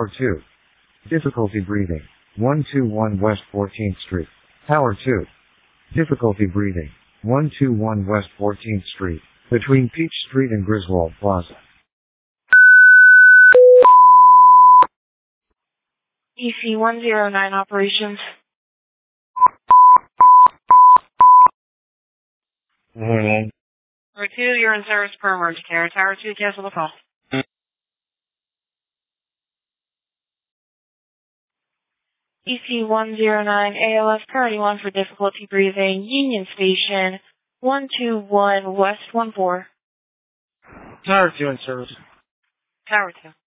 Tower 2. Difficulty breathing. 121 West 14th Street. Tower 2. Difficulty breathing. 121 West 14th Street. Between Peach Street and Griswold Plaza. EC-109 operations. Morning. Tower 2, you're in service per emergency care. Tower 2, cancel the call. EC-109 ALS priority 1 for difficulty breathing. Union Station, 121 West 14. Tower 2 in service. Tower 2.